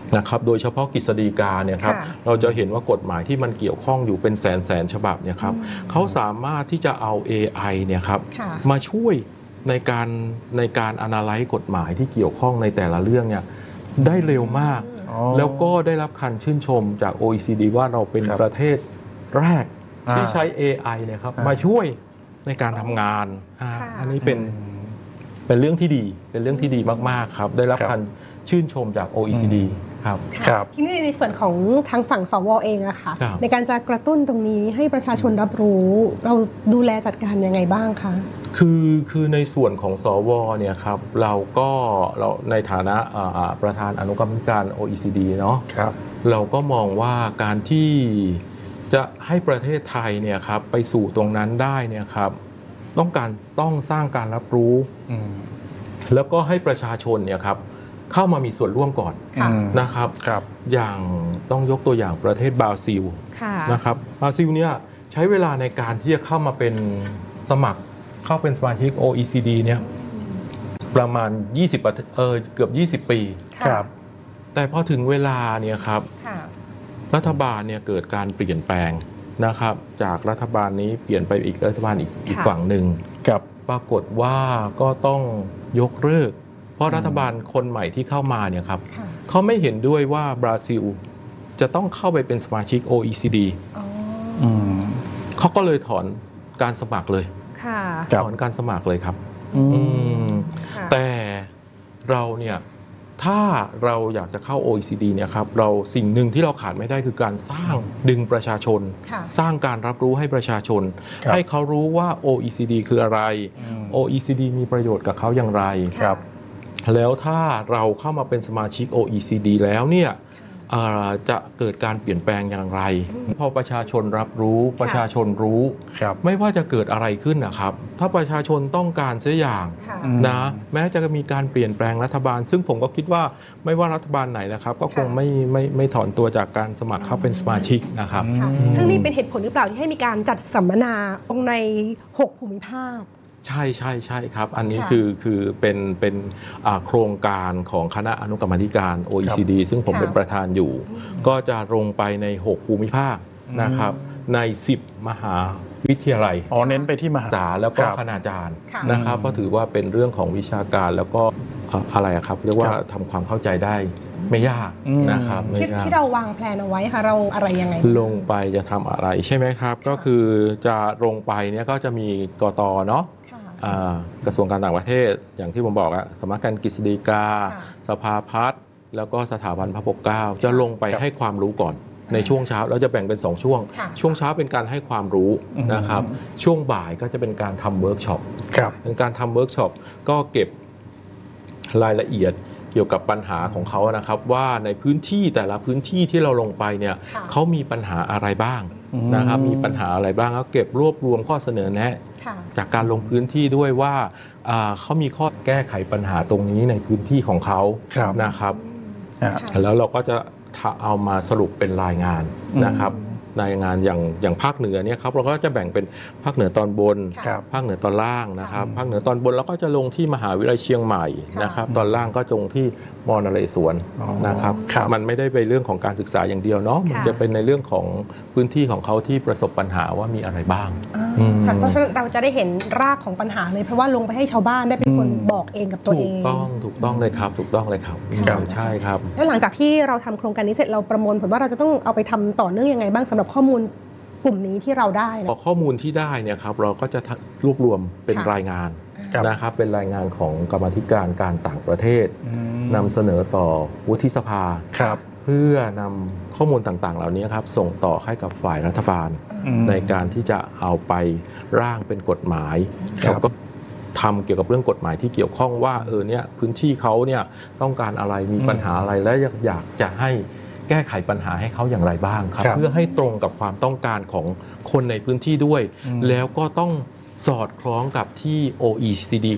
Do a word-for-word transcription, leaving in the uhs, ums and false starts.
นะครับโดยเฉพาะกฤษฎีกาเนี่ยครับเราจะเห็นว่ากฎหมายที่มันเกี่ยวข้องอยู่เป็นแสนแสนฉบับเนี่ยครับเขาสามารถที่จะเอา เอ ไอ เนี่ยครับมาช่วยในการในการ analyze กฎหมายที่เกี่ยวข้องในแต่ละเรื่องเนี่ยได้เร็วมากแล้วก็ได้รับการชื่นชมจาก โอ อี ซี ดี ว่าเราเป็นประเทศแรกที่ใช้ เอ ไอ เนี่ยครับมาช่วยในการทำงานอันนี้เป็นเป็นเรื่องที่ดีเป็นเรื่องที่ดีมากๆครับได้รับการชื่นชมจาก โอ อี ซี ดี ครับทีนี้ในส่วนของทางฝั่งสวเองอะค่ะในการจะกระตุ้นตรงนี้ให้ประชาชนรับรู้เราดูแลจัดการยังไงบ้างคะคือคือในส่วนของสวเนี่ยครับเราก็เราในฐานะประธานอนุกรรมการ โอ อี ซี ดี เนาะเราก็มองว่าการที่จะให้ประเทศไทยเนี่ยครับไปสู่ตรงนั้นได้เนี่ยครับต้องการต้องสร้างการรับรู้แล้วก็ให้ประชาชนเนี่ยครับเข้ามามีส่วนร่วมก่อนนะครับอย่างต้องยกตัวอย่างประเทศบราซิลนะครับบราซิลเนี่ยใช้เวลาในการที่จะเข้ามาเป็นสมัครเข้าเป็นสมาชิก โอ อี ซี ดี เนี่ยประมาณยี่สิบเออเกือบยี่สิบปีครับแต่พอถึงเวลาเนี่ยครับรัฐบาลเนี่ยเกิดการเปลี่ยนแปลงนะครับจากรัฐบาลนี้เปลี่ยนไปอีกรัฐบาลอีกอีกฝั่งหนึ่งปรากฏว่าก็ต้องยกเลิกเพราะรัฐบาลคนใหม่ที่เข้ามาเนี่ยครับเขาไม่เห็นด้วยว่าบราซิลจะต้องเข้าไปเป็นสมาชิก โอ อี ซี ดี เขาก็เลยถอนการสมัครเลยถอนการสมัครเลยครับแต่เราเนี่ยถ้าเราอยากจะเข้า โอ อี ซี ดี เนี่ยครับเราสิ่งหนึ่งที่เราขาดไม่ได้คือการสร้างดึงประชาชนสร้างการรับรู้ให้ประชาชนให้เขารู้ว่า โอ อี ซี ดี คืออะไร โอ อี ซี ดี มีประโยชน์กับเขาอย่างไรแล้วถ้าเราเข้ามาเป็นสมาชิก โอ อี ซี ดี แล้วเนี่ยจะเกิดการเปลี่ยนแปลงอย่างไรพอประชาชนรับรู้ประชาชนรู้ไม่ว่าจะเกิดอะไรขึ้นนะครับถ้าประชาชนต้องการเสียอย่างนะแม้จะมีการเปลี่ยนแปลงรัฐบาลซึ่งผมก็คิดว่าไม่ว่ารัฐบาลไหนนะครับก็คงไม่ไม่ไม่ถอนตัวจากการสมัครเข้าเป็นสมาชิกนะครับซึ่งนี่เป็นเหตุผลหรือเปล่าที่ให้มีการจัดสัมมนาในหกภูมิภาคใช่ใช่ใช่ครับอันนี้คือคือเป็นเป็นโครงการของคณะอนุกรรมาธิการ โอ อี ซี ดี ซึ่งผมเป็นประธานอยู่ก็จะลงไปในหกภูมิภาคนะครับในสิบมหาวิทยาลัยอ๋อเน้นไปที่มหาศาลแล้วก็คณาจารย์นะครับเพราะถือว่าเป็นเรื่องของวิชาการแล้วก็อะไรครับเรียกว่าทำความเข้าใจได้ไม่ยากนะครับที่เราวางแผนเอาไว้ค่ะเราอะไรยังไงลงไปจะทำอะไรใช่ไหมครับก็คือจะลงไปเนี่ยก็จะมีกต.เนาะกระทรวงการต่างประเทศอย่างที่ผมบอกอะสำนักงานกฤษฎีกาสภาพัฒน์แล้วก็สถาบันพระปกเกล้าจะลงไปให้ความรู้ก่อนในช่วงเช้าแล้วจะแบ่งเป็นสองช่วงช่วงเช้าเป็นการให้ความรู้นะครับช่วงบ่ายก็จะเป็นการทำเวิร์กช็อปเป็นการทำเวิร์กช็อปก็เก็บรายละเอียดเกี่ยวกับปัญหาของเขานะครับว่าในพื้นที่แต่ละพื้นที่ที่เราลงไปเนี่ยเขามีปัญหาอะไรบ้างนะครับมีปัญหาอะไรบ้างแล้วเก็บรวบรวมข้อเสนอแนะจากการลงพื้นที่ด้วยว่าเขามีข้อแก้ไขปัญหาตรงนี้ในพื้นที่ของเขานะครับแล้วเราก็จะเอามาสรุปเป็นรายงานนะครับรายงานอย่างอย่างภาคเหนือเนี่ยครับเราก็จะแบ่งเป็นภาคเหนือตอนบนภาคเหนือตอนล่างนะครับภาคเหนือตอนบนเราก็จะลงที่มหาวิทยาลัยเชียงใหม่นะครับตอนล่างก็ลงที่มอ นเรศวรนะครับมันไม่ได้ไปเรื่องของการศึกษาอย่างเดียวเนาะมันจะเป็นในเรื่องของพื้นที่ของเขาที่ประสบปัญหาว่ามีอะไรบ้างเพราะฉะนั้นเราจะได้เห็นรากของปัญหาเลยเพราะว่าลงไปให้ชาวบ้านได้เป็นคนบอกเองกับตัวเองถูกต้องถูกต้องเลยครับถูกต้องเลยครับใช่ครับแล้วหลังจากที่เราทำโครงการนี้เสร็จเราประมวลผลว่าเราจะต้องเอาไปทำต่อเนื่องยังไงบ้างสำหรับข้อมูลกลุ่มนี้ที่เราได้พอข้อมูลที่ได้เนี่ยครับเราก็จะรวบรวมเป็นรายงานนะครับเป็นรายงานของกรรมาธิการการต่างประเทศนำเสนอต่อวุฒิสภาเพื่อนำข้อมูลต่างๆเหล่านี้ครับส่งต่อให้กับฝ่ายรัฐบาลในการที่จะเอาไปร่างเป็นกฎหมายแล้วก็ทำเกี่ยวกับเรื่องกฎหมายที่เกี่ยวข้องว่าเออเนี่ยพื้นที่เขาเนี่ยต้องการอะไรมีปัญหาอะไรและอยากจะให้แก้ไขปัญหาให้เขาอย่างไรบ้างครับเพื่อให้ตรงกับความต้องการของคนในพื้นที่ด้วยแล้วก็ต้องสอดคล้องกับที่ โอ อี ซี ดี